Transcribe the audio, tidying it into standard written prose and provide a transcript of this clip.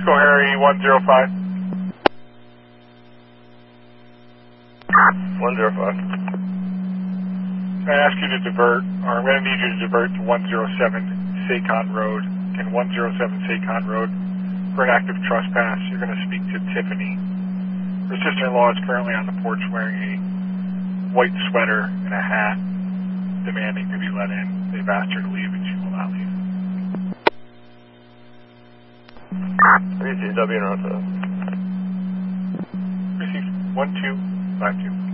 Harry 105. 105. I ask you to divert, or I'm going to need you to divert to 107 Saycon Road and 107 Saycon Road for an active trespass. You're going to speak to Tiffany. Her sister-in-law is currently on the porch wearing a white sweater and a hat, demanding to be let in. They've asked her to leave and she will not leave. Received, W North. Received 1252.